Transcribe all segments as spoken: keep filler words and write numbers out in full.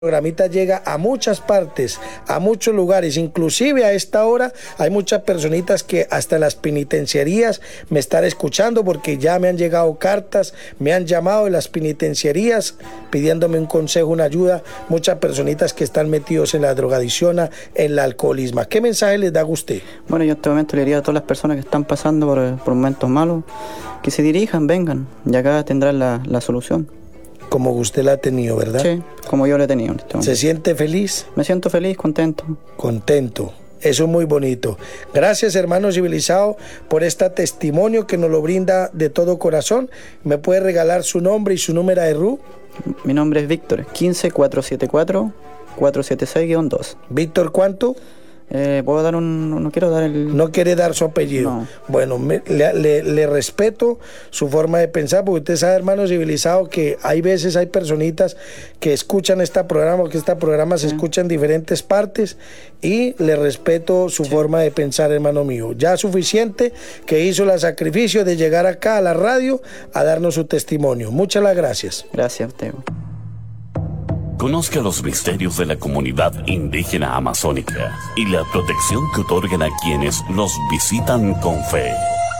Programita llega a muchas partes, a muchos lugares, inclusive a esta hora hay muchas personitas que hasta las penitenciarías me están escuchando porque ya me han llegado cartas, me han llamado de las penitenciarías pidiéndome un consejo, una ayuda, muchas personitas que están metidos en la drogadicción, en el alcoholismo. ¿Qué mensaje les da a usted? Bueno, yo en este momento le diría a todas las personas que están pasando por, por momentos malos que se dirijan, vengan, y acá tendrán la, la solución. Como usted la ha tenido, ¿verdad? Sí, como yo la he tenido en este momento. ¿Se siente feliz? Me siento feliz, contento. Contento. Eso es muy bonito. Gracias, hermano civilizado, por este testimonio que nos lo brinda de todo corazón. ¿Me puede regalar su nombre y su número de R U? Mi nombre es Víctor, quince cuatrocientos setenta y cuatro cuatrocientos setenta y seis guión dos. ¿Víctor cuánto? Eh, ¿Puedo dar un...? No quiero dar el... No quiere dar su apellido. No. Bueno, me, le, le, le respeto su forma de pensar, porque usted sabe, hermano civilizado, que hay veces hay personitas que escuchan este programa, que este programa se sí. escucha en diferentes partes, y le respeto su sí. forma de pensar, hermano mío. Ya suficiente que hizo el sacrificio de llegar acá a la radio a darnos su testimonio. Muchas gracias. Gracias a usted. Conozca los misterios de la comunidad indígena amazónica y la protección que otorgan a quienes los visitan con fe.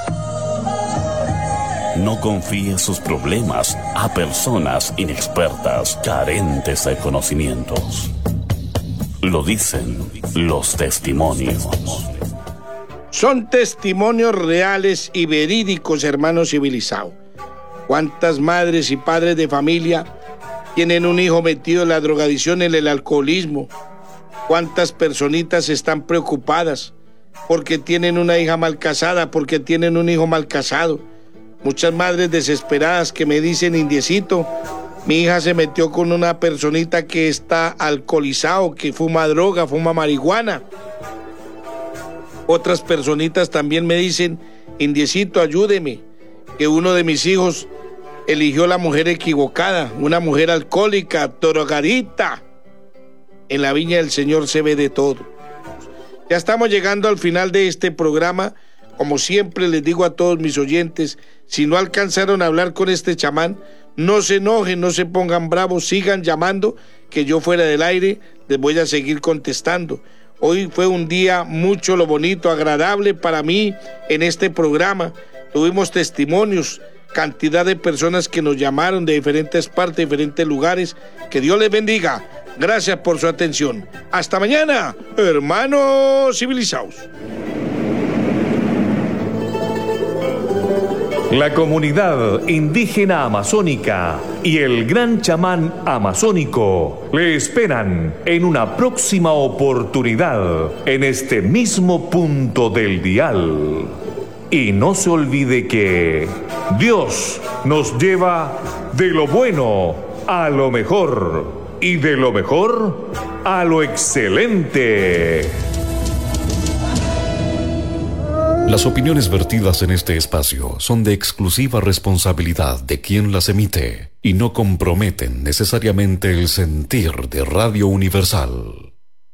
No confíe sus problemas a personas inexpertas, carentes de conocimientos. Lo dicen los testimonios. Son testimonios reales y verídicos, hermanos civilizados. ¿Cuántas madres y padres de familia tienen un hijo metido en la drogadicción, en el alcoholismo? ¿Cuántas personitas están preocupadas porque tienen una hija mal casada, porque tienen un hijo mal casado? Muchas madres desesperadas que me dicen: indiecito, mi hija se metió con una personita que está alcoholizado, que fuma droga, fuma marihuana. Otras personitas también me dicen: indiecito, ayúdeme, que uno de mis hijos eligió la mujer equivocada, una mujer alcohólica, drogadita. En la viña del Señor se ve de todo. Ya estamos llegando al final de este programa. Como siempre les digo a todos mis oyentes, si no alcanzaron a hablar con este chamán, no se enojen, no se pongan bravos, sigan llamando, que yo fuera del aire les voy a seguir contestando. Hoy fue un día mucho lo bonito, agradable para mí en este programa. Tuvimos testimonios, cantidad de personas que nos llamaron de diferentes partes, de diferentes lugares. Que Dios les bendiga. Gracias por su atención. Hasta mañana, hermanos civilizados. La comunidad indígena amazónica y el gran chamán amazónico le esperan en una próxima oportunidad en este mismo punto del dial. Y no se olvide que Dios nos lleva de lo bueno a lo mejor y de lo mejor a lo excelente. Las opiniones vertidas en este espacio son de exclusiva responsabilidad de quien las emite y no comprometen necesariamente el sentir de Radio Universal.